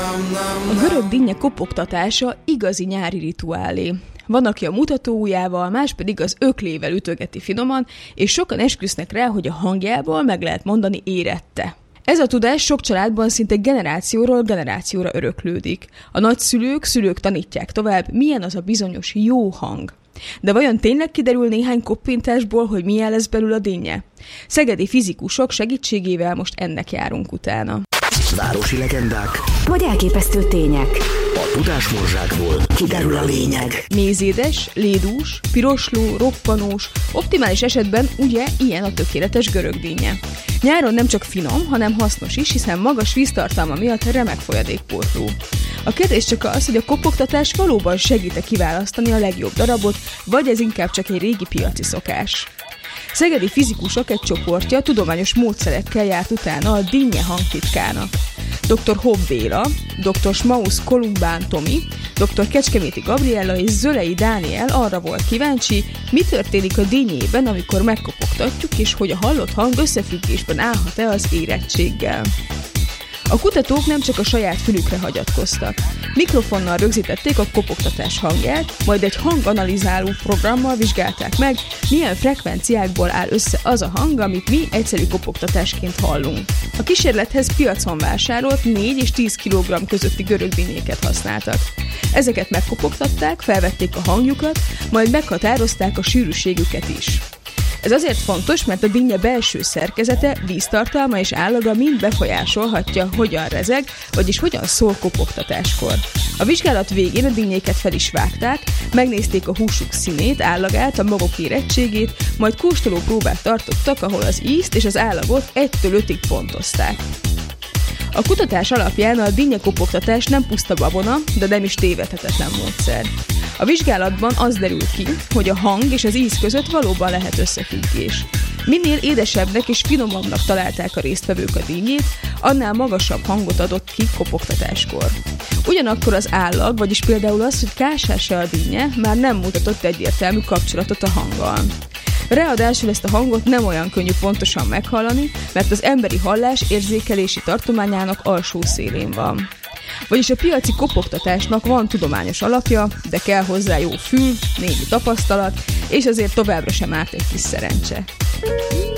A görög dinnye kopogtatása igazi nyári rituálé. Van, aki a mutatóujjával, más pedig az öklével ütögeti finoman, és sokan esküsznek rá, hogy a hangjából meg lehet mondani érette. Ez a tudás sok családban szinte generációról generációra öröklődik. A szülők tanítják tovább, milyen az a bizonyos jó hang. De vajon tényleg kiderül néhány koppintásból, hogy milyen lesz belül a dinnye? Szegedi fizikusok segítségével most ennek járunk utána. Városi legendák vagy elképesztő tények. A tudásmorzsákból kiderül a lényeg. Mézédes, lédús, pirosló, roppanós, optimális esetben ugye ilyen a tökéletes görög dinnye. Nyáron nem csak finom, hanem hasznos is, hiszen magas víztartalma miatt remek folyadékpótló. A kérdés csak az, hogy a kopogtatás valóban segít-e kiválasztani a legjobb darabot, vagy ez inkább csak egy régi piaci szokás. Szegedi fizikusok egy csoportja tudományos módszerekkel járt utána a dinnye hangtitkának. Dr. Hobb Béla, dr. Smausz Kolumbán Tomi, dr. Kecskeméti Gabriella és Zölei Dániel arra volt kíváncsi, mi történik a dinnyében, amikor megkopogtatjuk, és hogy a hallott hang összefüggésben állhat-e az érettséggel. A kutatók nem csak a saját fülükre hagyatkoztak. Mikrofonnal rögzítették a kopogtatás hangját, majd egy hanganalizáló programmal vizsgálták meg, milyen frekvenciákból áll össze az a hang, amit mi egyszerű kopogtatásként hallunk. A kísérlethez piacon vásárolt 4 és 10 kg közötti görög dinnyéket használtak. Ezeket megkopogtatták, felvették a hangjukat, majd meghatározták a sűrűségüket is. Ez azért fontos, mert a dinnye belső szerkezete, víztartalma és állaga mind befolyásolhatja, hogyan rezeg, vagyis hogyan szól kopogtatáskor. A vizsgálat végén a dinnyéket fel is vágták, megnézték a húsuk színét, állagát, a magok érettségét, majd kóstoló próbát tartottak, ahol az ízt és az állagot 1-től 5-ig pontozták. A kutatás alapján a dinnye kopogtatás nem puszta babona, de nem is tévedhetetlen módszer. A vizsgálatban az derült ki, hogy a hang és az íz között valóban lehet összefüggés. Minél édesebbnek és finomabbnak találták a résztvevők a dinnyét, annál magasabb hangot adott ki kopogtatáskor. Ugyanakkor az állag, vagyis például az, hogy kásás-e a dinnye, már nem mutatott egyértelmű kapcsolatot a hanggal. Ráadásul ezt a hangot nem olyan könnyű pontosan meghallani, mert az emberi hallás érzékelési tartományának alsó szélén van. Vagyis a piaci kopogtatásnak van tudományos alapja, de kell hozzá jó fül, némi tapasztalat, és azért továbbra sem árt egy kis szerencse.